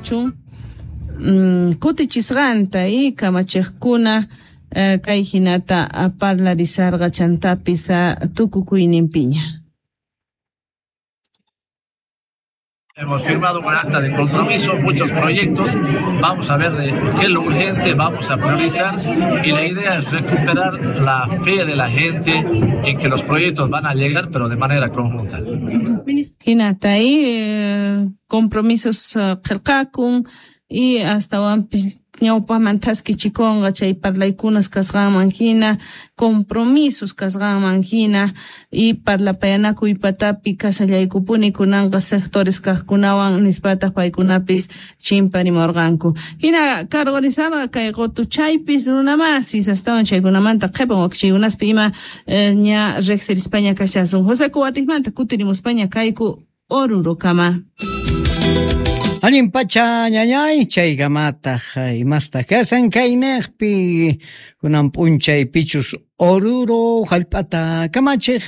kachun kutichisqanta y kamachiqkuna kay hinata parlarisarqa chantapis tukukuyninpiña. Hemos firmado un acta de compromiso, muchos proyectos, vamos a ver de qué es lo urgente, vamos a priorizar y la idea es recuperar la fe de la gente en que los proyectos van a llegar, pero de manera conjunta. Hinata ahí compromisos qillqakun y hasta ñawpaqman taskichikunqa chay parlaykunas kasqanman hina, compromisos kasqanman hina y parlapayanakuypatapi kasallaykupuni kunanqa sectores kaqkunawan nispataq paykunapis chimparimurqanku. Hina cargonizarqa kay qutuchaypis runamasis astawan chaykunamanta qhipan wakichaykunaspi ima ña Rexel España kashasun. José Cubatismanta kutirimuspaña kayku Oruro kama. Allin pacha ñañay chaykamataq imasta kasan kaynaqpi kunan p'unchay pichus Oruro hallp'ata kamachiq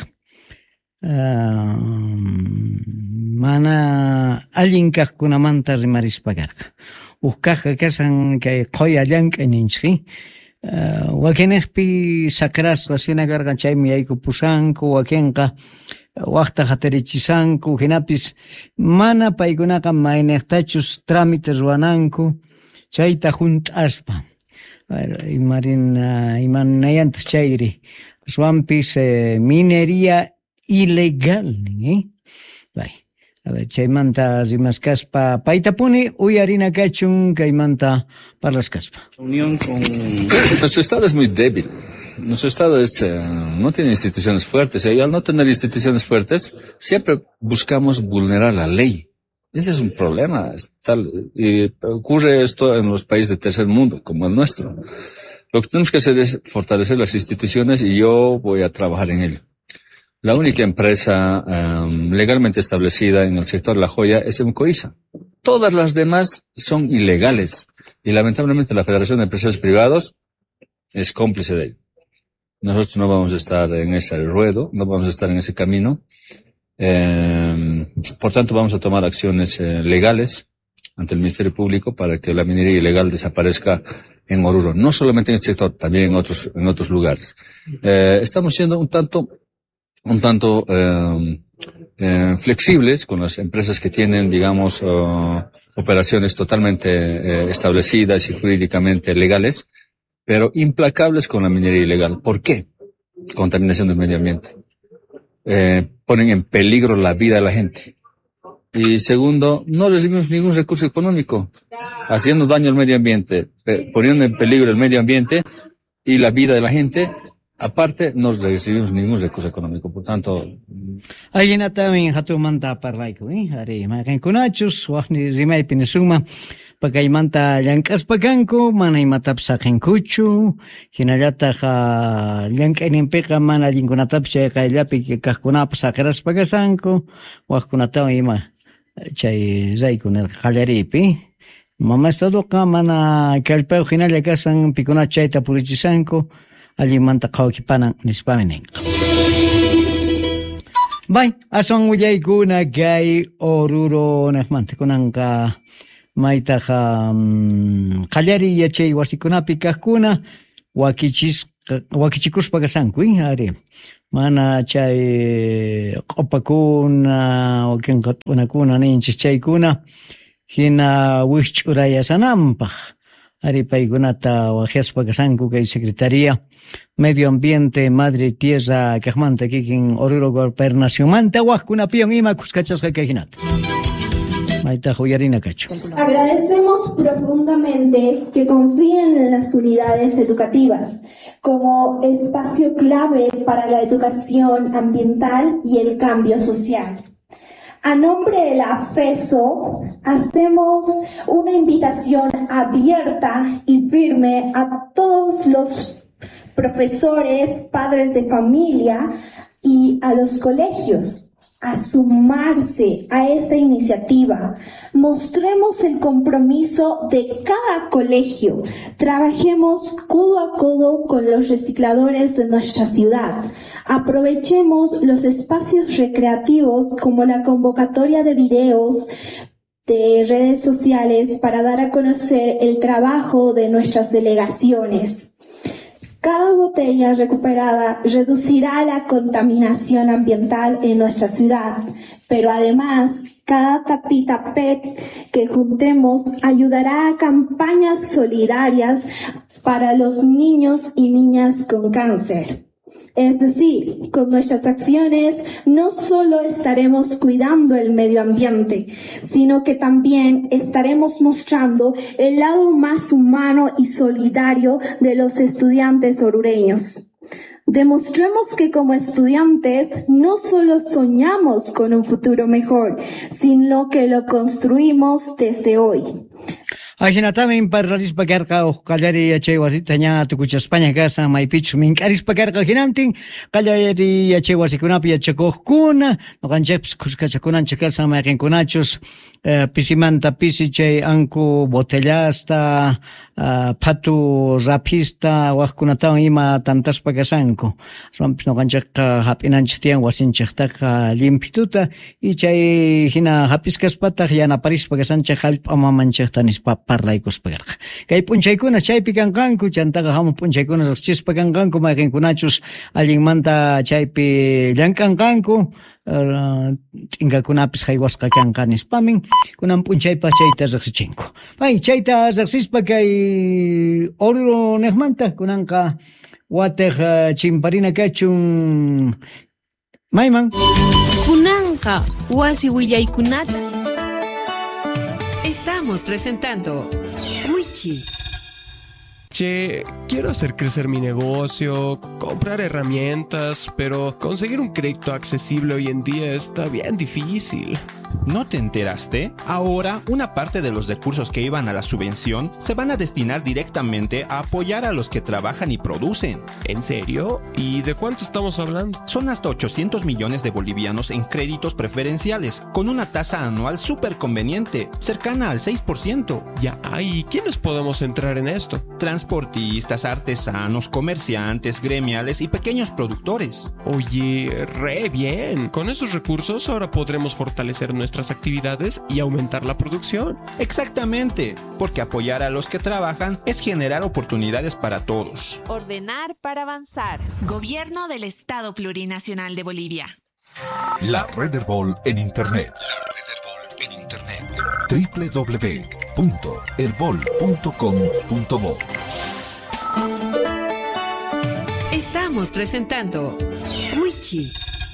mana allin kaqkunamanta rimarispa karqa uqqa kasan kay qoya llank'ay ninchik wakinaqpi sakrasqa sina karqa chaymi yaykupusanku wakinqa waqta hatarichisanku hinapis mana paykunaqa maynaqtachus trámite ruwananku chayta junt'aspa imanayantaq chayri aswanpis minería ilegal a ver chaymanta rimaskaspa paytapuni uyarina kachun kaymanta parlaskaspa. Unión con nuestro estado es muy débil. Nuestro Estado no tiene instituciones fuertes y al no tener instituciones fuertes siempre buscamos vulnerar la ley. Ese es un problema. Y ocurre esto en los países de tercer mundo como el nuestro. Lo que tenemos que hacer es fortalecer las instituciones y yo voy a trabajar en ello. La única empresa legalmente establecida en el sector La Joya es Emcoisa. Todas las demás son ilegales y lamentablemente la Federación de Empresarios Privados es cómplice de ello. Nosotros no vamos a estar en ese ruedo, no vamos a estar en ese camino. Por tanto, vamos a tomar acciones legales ante el Ministerio Público para que la minería ilegal desaparezca en Oruro. No solamente en este sector, también en otros lugares. Estamos siendo un tanto flexibles con las empresas que tienen, digamos, operaciones totalmente establecidas y jurídicamente legales, pero implacables con la minería ilegal. ¿Por qué? Contaminación del medio ambiente. Ponen en peligro la vida de la gente. Y segundo, no recibimos ningún recurso económico, haciendo daño al medio ambiente, poniendo en peligro el medio ambiente y la vida de la gente. Aparte, no recibimos ningún recurso económico, por tanto... Ayina también hatumanta parlayku, ari makinkunachus, waqni rimaypi nisuma, pakaymanta llank'aspakanku, mana imatapis saqinkuchu, hinallataq llank'ayninpiqa mana allinkunatapas chay qayllapi kaqkunapas saqiraspa kasanku, waqkunataqa ima chay raykuna qallariypi. Mama estadoqa mana kallpaw hinalla kasan pikuna chayta purichisanku, allimanta qhawkipanan nispaminen. Bay, ason willaykuna kay Oruro naqmanta kunanqa maytaqa qallari yachay wasikunapi kaqkuna wakichikuspa kasanku, ari mana chay q'upakuna wakinqa t'unakuna ninchis chaykuna hina wisch'urayasananpaq. Ari paykunata wajiaspa kasanku kay Secretaría Medio Ambiente Madre Tierra kaqmanta kikin Oruro Gobernacionmanta waqkunapiwan ima kuskachasqa kay hinata. Mayta huyarina kachu. Agradecemos profundamente que confíen en las unidades educativas como espacio clave para la educación ambiental y el cambio social. A nombre de la FESO, hacemos una invitación abierta y firme a todos los profesores, padres de familia y a los colegios a sumarse a esta iniciativa. Mostremos el compromiso de cada colegio. Trabajemos codo a codo con los recicladores de nuestra ciudad. Aprovechemos los espacios recreativos como la convocatoria de videos de redes sociales para dar a conocer el trabajo de nuestras delegaciones. Cada botella recuperada reducirá la contaminación ambiental en nuestra ciudad, pero además cada tapita PET que juntemos ayudará a campañas solidarias para los niños y niñas con cáncer. Es decir, con nuestras acciones no solo estaremos cuidando el medio ambiente, sino que también estaremos mostrando el lado más humano y solidario de los estudiantes orureños. Demostremos que como estudiantes no solo soñamos con un futuro mejor, sino que lo construimos desde hoy. Ajinatamin parlarispa karqa uqallari yachay wasita ña tukuchaspaña kasa maypichu mink'arispa karqa hinantin qallari yachay wasikunapi yachakuqkuna nuqanchaypis kuskachakunanchik kasa mayqinkunachus pisimanta pisi chay anku botellasta phatu rapista waqkunatawan ima tantashpa kasanku sonpis nuqanchikqa hap'inanchik tiyan wasinchiktaqa limpituta y chay hina hapiskaspataq yanaparispa kasanchik hallp'amamanchikta nispa parlaykuspa karqa. Kay p'unchaykuna chaypi kanqanku, chantaqa hamun p'unchaykuna riqsichispa kanqanku, mayqinkunachus allinmanta chaypi llamk'anqanku, t'inkakunapis haywasqa kanqa nispamin, kunan p'unchaypaq chayta riqsichinku. Pay, chayta riqsispa kay Oruro niqmanta, kunanqa watiq chimparina kachun mayman. Kunanqa wasi willaykunata. Estamos presentando Wichi. Che, quiero hacer crecer mi negocio, comprar herramientas, pero conseguir un crédito accesible hoy en día está bien difícil. ¿No te enteraste? Ahora, una parte de los recursos que iban a la subvención se van a destinar directamente a apoyar a los que trabajan y producen. ¿En serio? ¿Y de cuánto estamos hablando? Son hasta 800 millones de bolivianos en créditos preferenciales, con una tasa anual súper conveniente, cercana al 6%. Ya, ¿y quiénes podemos entrar en esto? Transportistas, artesanos, comerciantes, gremiales y pequeños productores. Oye, re bien. Con esos recursos ahora podremos fortalecer nuestras actividades y aumentar la producción. Exactamente, porque apoyar a los que trabajan es generar oportunidades para todos. Ordenar para avanzar. Gobierno del Estado Plurinacional de Bolivia. La Red Herbol en Internet. www.herbol.com.bo. Estamos presentando Wichi.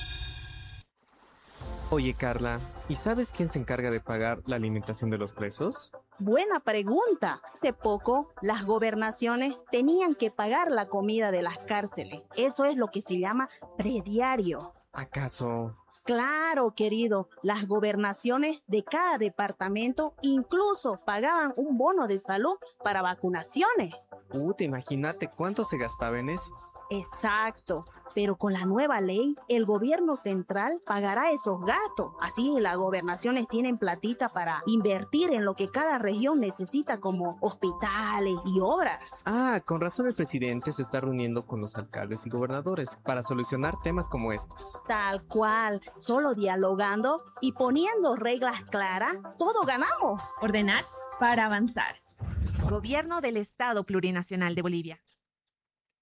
Oye, Carla, ¿y sabes quién se encarga de pagar la alimentación de los presos? Buena pregunta. Hace poco, las gobernaciones tenían que pagar la comida de las cárceles. Eso es lo que se llama prediario. ¿Acaso? Claro, querido. Las gobernaciones de cada departamento incluso pagaban un bono de salud para vacunaciones. Imagínate cuánto se gastaba en eso. Exacto. Pero con la nueva ley, el gobierno central pagará esos gastos. Así las gobernaciones tienen platita para invertir en lo que cada región necesita, como hospitales y obras. Con razón el presidente se está reuniendo con los alcaldes y gobernadores para solucionar temas como estos. Tal cual. Solo dialogando y poniendo reglas claras, todos ganamos. Ordenar para avanzar. Gobierno del Estado Plurinacional de Bolivia.